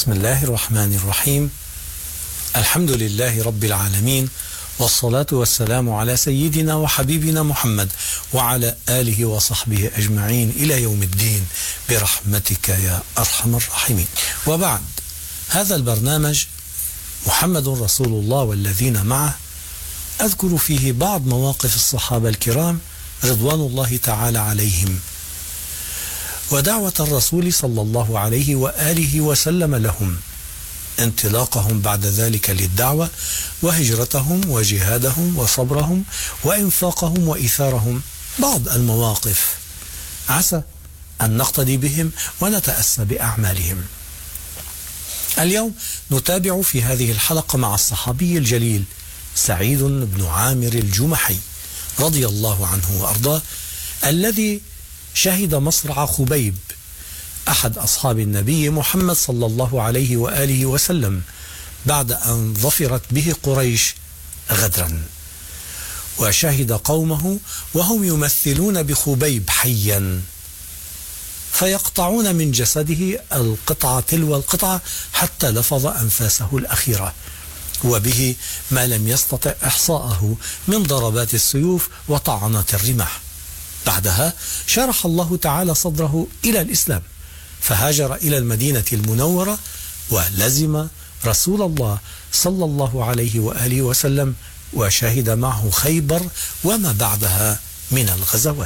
بسم الله الرحمن الرحيم. الحمد لله رب العالمين، والصلاة والسلام على سيدنا وحبيبنا محمد وعلى آله وصحبه أجمعين إلى يوم الدين برحمتك يا أرحم الراحمين. وبعد، هذا البرنامج محمد رسول الله والذين معه أذكر فيه بعض مواقف الصحابة الكرام رضوان الله تعالى عليهم، ودعوة الرسول صلى الله عليه وآله وسلم لهم، انطلاقهم بعد ذلك للدعوة، وهجرتهم وجهادهم وصبرهم وإنفاقهم وإيثارهم. بعض المواقف عسى أن نقتدي بهم ونتأسى بأعمالهم. اليوم نتابع في هذه الحلقة مع الصحابي الجليل سعيد بن عامر الجمحي رضي الله عنه وأرضاه، الذي شهد مصرع خبيب أحد أصحاب النبي محمد صلى الله عليه وآله وسلم بعد أن ظفرت به قريش غدرا، وشهد قومه وهم يمثلون بخبيب حيا فيقطعون من جسده القطعة تلو القطعة حتى لفظ أنفاسه الأخيرة، وبه ما لم يستطع إحصاءه من ضربات السيوف وطعنات الرماح. بعدها شرح الله تعالى صدره إلى الإسلام، فهاجر إلى المدينة المنورة ولزم رسول الله صلى الله عليه وآله وسلم، وشهد معه خيبر وما بعدها من الغزوات.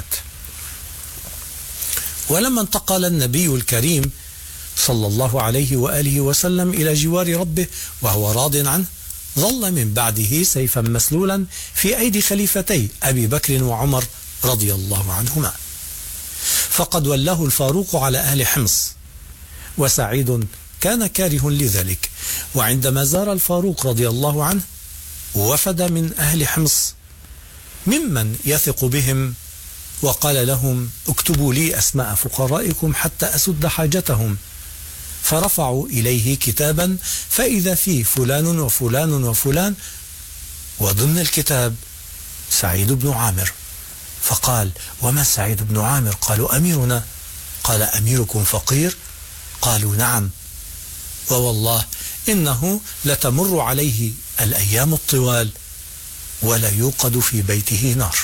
ولما انتقل النبي الكريم صلى الله عليه وآله وسلم إلى جوار ربه وهو راض عنه، ظل من بعده سيفا مسلولا في أيدي خليفتي أبي بكر وعمر رضي الله عنهما، فقد ولاه الفاروق على أهل حمص، وسعيد كان كاره لذلك. وعندما زار الفاروق رضي الله عنه وفد من أهل حمص ممن يثق بهم، وقال لهم: اكتبوا لي أسماء فقرائكم حتى أسد حاجتهم. فرفعوا إليه كتابا فإذا فيه فلان وفلان وفلان، وضمن الكتاب سعيد بن عامر. فقال: وما سعيد بن عامر؟ قالوا: أميرنا. قال: أميركم فقير؟ قالوا: نعم، ووالله إنه لتمر عليه الأيام الطوال ولا يوقد في بيته نار.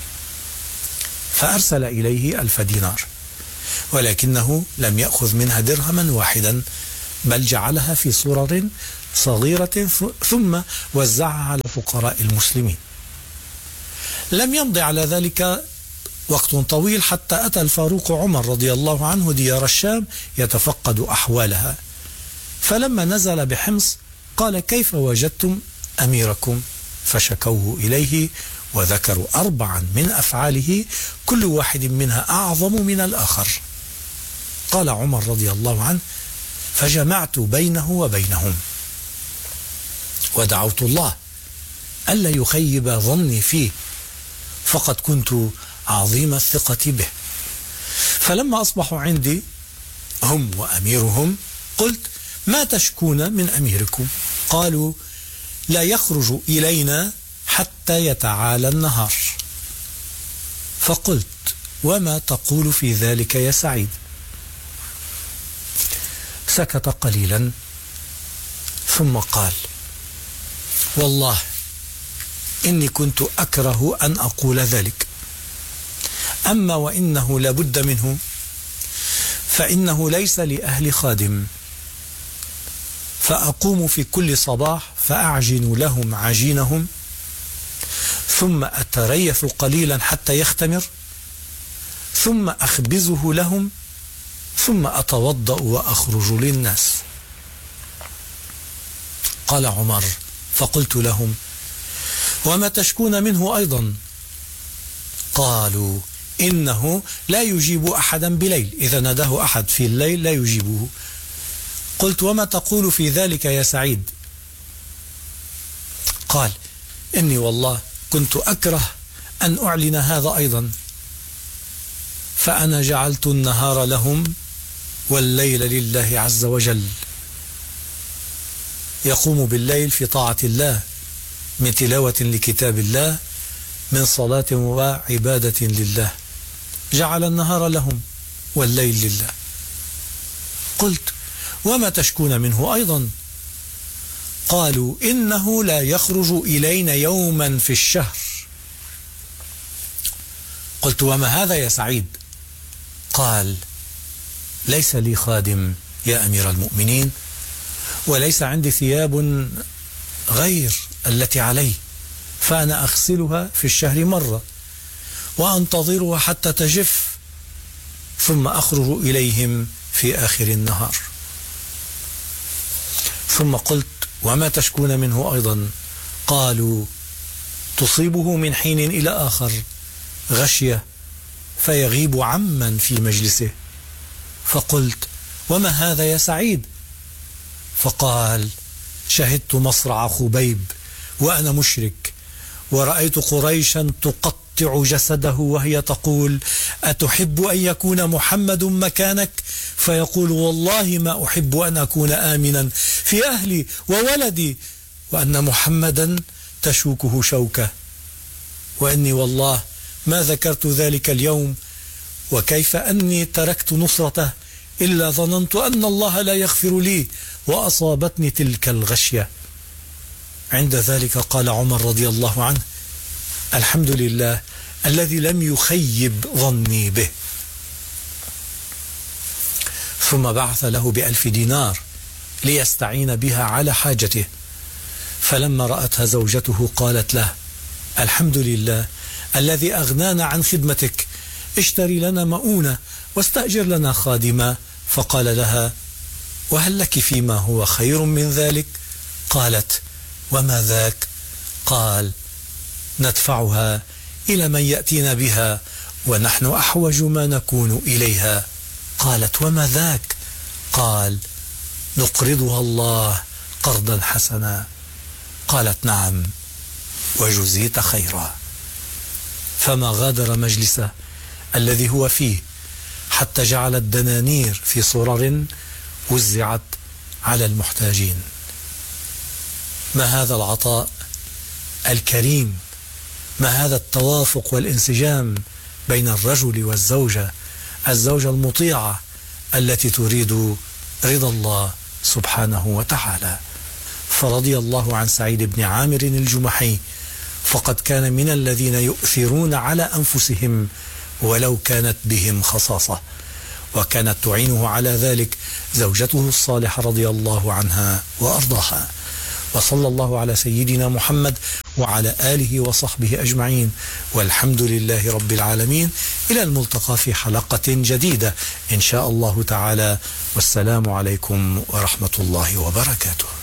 فأرسل إليه 1000 دينار، ولكنه لم يأخذ منها درهما واحدا، بل جعلها في صرر صغيرة ثم وزعها على فقراء المسلمين. لم يمض على ذلك وقت طويل حتى أتى الفاروق عمر رضي الله عنه ديار الشام يتفقد أحوالها، فلما نزل بحمص قال: كيف وجدتم أميركم؟ فشكوه إليه وذكروا 4 من أفعاله كل واحد منها أعظم من الآخر. قال عمر رضي الله عنه: فجمعت بينه وبينهم ودعوت الله ألا يخيب ظني فيه، فقد كنت عظيم الثقة به. فلما أصبحوا عندي هم وأميرهم قلت: ما تشكون من أميركم؟ قالوا: لا يخرج إلينا حتى يتعالى النهار. فقلت: وما تقول في ذلك يا سعيد؟ سكت قليلا ثم قال: والله إني كنت أكره أن أقول ذلك، أما وإنه لابد منه، فإنه ليس لأهل خادم، فأقوم في كل صباح فأعجن لهم عجينهم، ثم أتريث قليلا حتى يختمر، ثم أخبزه لهم، ثم أتوضأ وأخرج للناس. قال عمر: فقلت لهم: وما تشكون منه أيضا؟ قالوا: إنه لا يجيب أحدا بليل، إذا ناداه أحد في الليل لا يجيبه. قلت: وما تقول في ذلك يا سعيد؟ قال: إني والله كنت أكره أن أعلن هذا أيضا، فأنا جعلت النهار لهم والليل لله عز وجل، يقوم بالليل في طاعة الله من تلاوة لكتاب الله، من صلاة وعبادة لله، جعل النهار لهم والليل لله. قلت: وما تشكون منه أيضا؟ قالوا إنه لا يخرج إلينا يوما في الشهر. قلت وما هذا يا سعيد؟ قال ليس لي خادم يا أمير المؤمنين، وليس عندي ثياب غير التي علي، فأنا أغسلها في الشهر مرة وأنتظرها حتى تجف ثم أخرج إليهم في آخر النهار. ثم قلت وما تشكون منه أيضا؟ قالوا تصيبه من حين إلى آخر غشية فيغيب عمن في مجلسه. فقلت وما هذا يا سعيد؟ فقال شهدت مصرع خبيب وأنا مشرك، ورأيت قريشا تقطع جسده وهي تقول أتحب أن يكون محمد مكانك؟ فيقول والله ما أحب أن أكون آمنا في أهلي وولدي، وأن محمدا تشوكه شوكة، وأني والله ما ذكرت ذلك اليوم وكيف أني تركت نصرته إلا ظننت أن الله لا يغفر لي وأصابتني تلك الغشية. عند ذلك قال عمر رضي الله عنه الحمد لله الذي لم يخيب ظني به. ثم بعث له ب1000 دينار ليستعين بها على حاجته، فلما رأتها زوجته قالت له الحمد لله الذي أغنانا عن خدمتك، اشتري لنا مؤونة واستأجر لنا خادما. فقال لها وهل لك فيما هو خير من ذلك؟ قالت وما ذاك؟ قال ندفعها إلى من يأتينا بها ونحن أحوج ما نكون إليها. قالت وما ذاك؟ قال نقرضها الله قرضا حسنا. قالت نعم وجزيت خيرا. فما غادر مجلسه الذي هو فيه حتى جعل الدنانير في صرر وزعت على المحتاجين. ما هذا العطاء الكريم، ما هذا التوافق والانسجام بين الرجل والزوجة، الزوجة المطيعة التي تريد رضا الله سبحانه وتعالى. فرضي الله عن سعيد بن عامر الجمحي، فقد كان من الذين يؤثرون على أنفسهم ولو كانت بهم خصاصة، وكانت تعينه على ذلك زوجته الصالحة رضي الله عنها وأرضاها. وصلى الله على سيدنا محمد وعلى آله وصحبه أجمعين، والحمد لله رب العالمين. إلى الملتقى في حلقة جديدة إن شاء الله تعالى، والسلام عليكم ورحمة الله وبركاته.